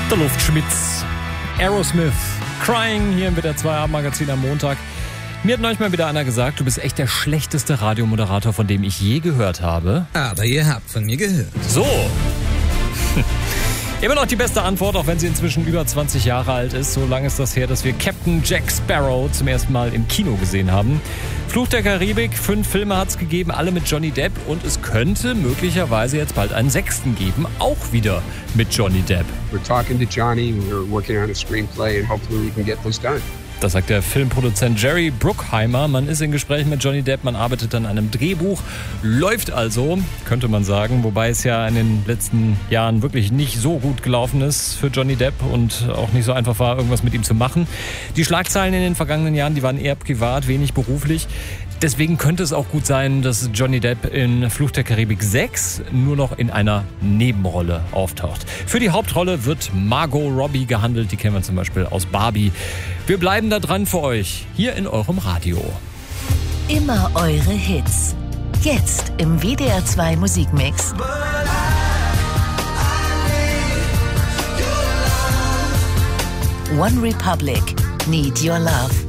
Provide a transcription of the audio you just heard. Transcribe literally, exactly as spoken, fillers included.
Der Luftschmitz, Aerosmith, Crying hier im W D R zwei Abendmagazin am Montag. Mir hat neulich mal wieder einer gesagt, du bist echt der schlechteste Radiomoderator, von dem ich je gehört habe. Aber ihr habt von mir gehört. So. Immer noch die beste Antwort, auch wenn sie inzwischen über zwanzig Jahre alt ist. So lange ist das her, dass wir Captain Jack Sparrow zum ersten Mal im Kino gesehen haben. Fluch der Karibik, fünf Filme hat es gegeben, alle mit Johnny Depp. Und es könnte möglicherweise jetzt bald einen sechsten geben, auch wieder mit Johnny Depp. We're talking to Johnny, we're working on a screenplay and hopefully we can get this done. Das sagt der Filmproduzent Jerry Bruckheimer. Man ist in Gesprächen mit Johnny Depp, man arbeitet an einem Drehbuch. Läuft also, könnte man sagen. Wobei es ja in den letzten Jahren wirklich nicht so gut gelaufen ist für Johnny Depp und auch nicht so einfach war, irgendwas mit ihm zu machen. Die Schlagzeilen in den vergangenen Jahren, die waren eher privat, wenig beruflich. Deswegen könnte es auch gut sein, dass Johnny Depp in Fluch der Karibik sechs nur noch in einer Nebenrolle auftaucht. Für die Hauptrolle wird Margot Robbie gehandelt, die kennen wir zum Beispiel aus Barbie. Wir bleiben da dran für euch, hier in eurem Radio. Immer eure Hits. Jetzt im W D R zwei Musikmix. One Republic, Need Your Love.